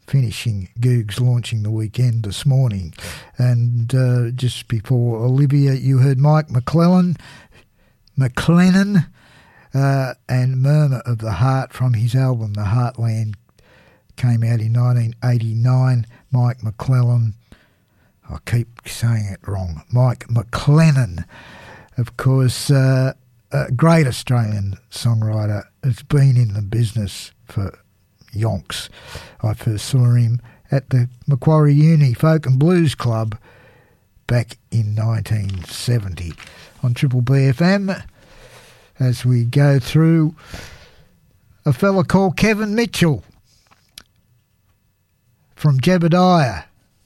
finishing Googs launching the weekend this morning. And just before Olivia, you heard Mike McClennan and Murmur of the Heart from his album The Heartland, came out in 1989. Mike McClennan, I keep saying it wrong, Mike McClennan, of course, a great Australian songwriter, has been in the business for yonks. I first saw him at the Macquarie Uni Folk and Blues Club back in 1970 on Triple BFM, as we go through a fella called Kevin Mitchell from Jebediah.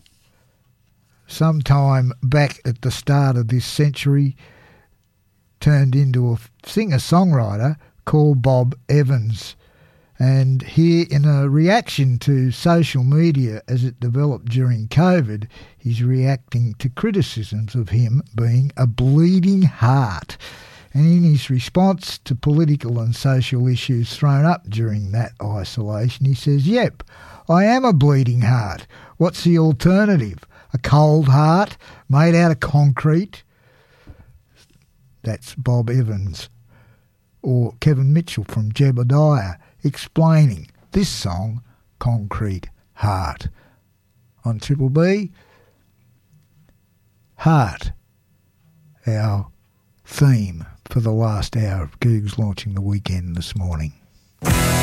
Sometime back at the start of this century, turned into a singer-songwriter called Bob Evans. And here, in a reaction to social media as it developed during COVID, he's reacting to criticisms of him being a bleeding heart. And in his response to political and social issues thrown up during that isolation, he says, "Yep, I am a bleeding heart. What's the alternative? A cold heart made out of concrete?" That's Bob Evans, or Kevin Mitchell from Jebediah, explaining this song, Concrete Heart. On Triple B, Heart, our theme for the last hour of Googs launching the weekend this morning.